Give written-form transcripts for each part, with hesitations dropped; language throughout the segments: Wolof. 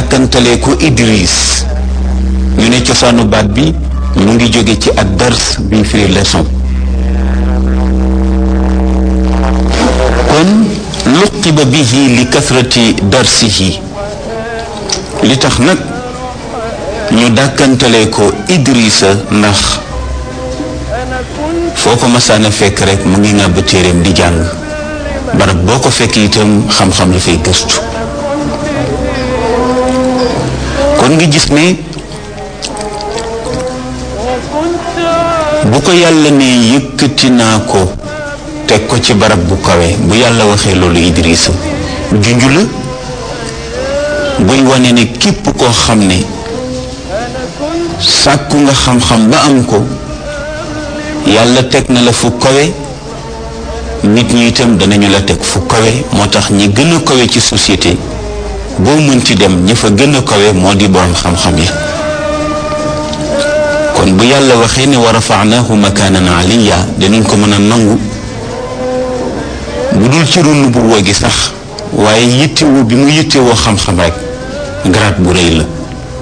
dàkkantalee ko Idris ñu ne cosaanu baat bi mu ngi jóge ci ad dars bi firi leçon. kon luqiba bihi li kasrati darsihi, li tax nag ñu dàkkantalee ko Idrisa ndax foo ko masaana fekk rek mu ngi ngàbb téeréem di jàng, barab boo ko fekk itam xam-xam la fay gëstu. kon nga gis ne bu ko yàlla ne yëkkati naa ko teg ko ci barab bu kawe, bu yàlla waxee loolu Idrisa junju la buy wane ne képp koo xam ne sàkku nga xam-xam ba am ko, yàlla teg na la fu kawe, nit ñi itam danañu la teg fu kawe. moo tax ñi gën a kawe ci société boo mënti dem ñi fa gën a kawe moo di borom xam-xam yi. kon bu yàlla waxee ne wa rafa'nahu makaanan aliyya dinañ ko mën a nangu bu dul ci runu bu woo gi sax, waaye yittewoo bi mu yittewoo xam-xam rek garaat bu rëy la.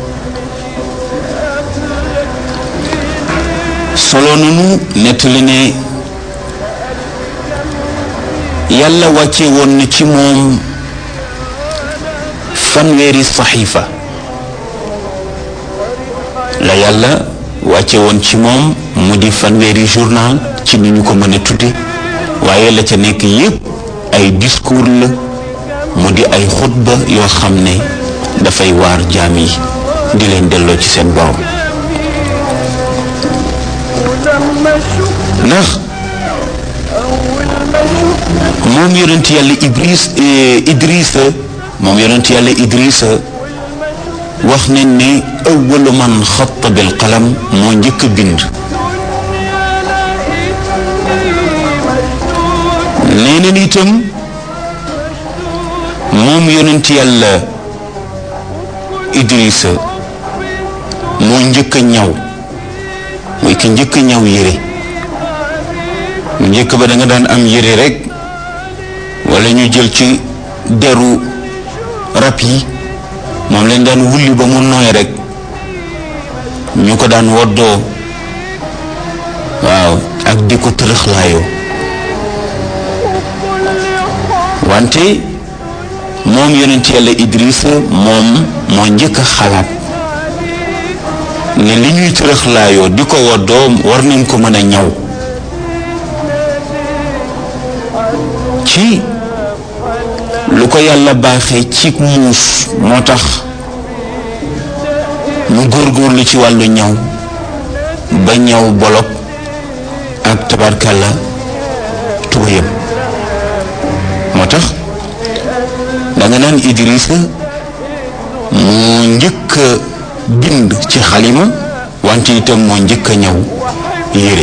solo nanu nettali ne yàlla wàcce woon na ci moom fanweeri saxiifa la yàlla wàcce woon ci moom mu di fanweeri journal ci ni ñu ko mën a tudde, waaye la ca nekk yépp ay discours la, mu di ay xutba yoo xam ne dafay waar jaam yi di leen delloo ci seen borom. ndax moom yonent yàlla Idrisa moom yonent yàlla Idrisa wax nañ ne awwalu man xatta bil qalam moo njëkk a bind. nee na itam moom yonent yàlla Idrisa moo njëkk a ñaw, mooy ki njëkk a ñaw yére. mu njëkk ba da nga daan am yére rek, wala ñu jël ci deru rab yi moom lañ daan wulli ba mu nooy rek ñu ko daan woddoo, waaw, ak di ko tërëxlaayoo. wante moom yonent yàlla Idrisa moom moo njëkk a xalaat ne li ñuy tërëxlaayoo di ko woddoo war nañ ko mën a ñaw. ci lu ko yàlla baaxee ci muus moo tax mu góorgóorlu ci wàllu ñaw ba ñaw bolok ak tabarkalla tubayam. moo tax danga naan Idrisa moo njëkk a bind ci xalima, wante itam moo njëkk a ñaw yére.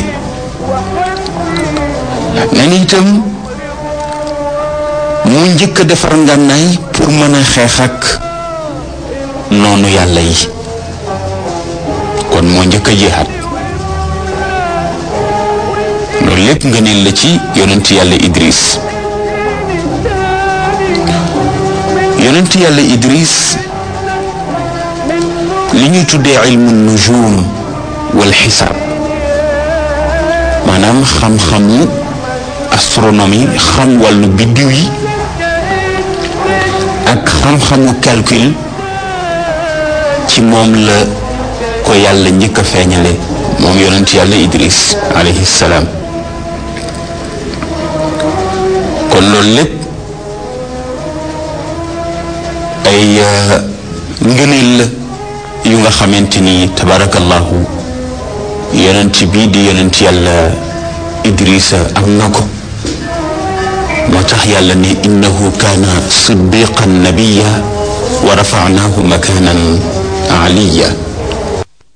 nee na itam mu njëkk a defar ngànnaay pour mën a xeex ak noonu yàlla yi, kon moo njëkk a jihaad. loolu lépp nga ne la ci yonent yàlla Idris. yonent yàlla Idris li ñuy tuddee ilmu nujum wal xisaab, maanaam xam-xamu astronomie, xam wàllu biddiw yi ak xam-xamu calcul, ci moom la ko yàlla njëkk a feeñale moom yonent yàlla Idris alayhi salaam. kon loolu lépp ay ngëneel la yu nga xamante ni tabarakallahu yonent bii di yonent yàlla Idrisa am na ko. moo tax yàlla ne innahu kaana siddiqan nabiyya wa rafa'nahu makanan aliyya.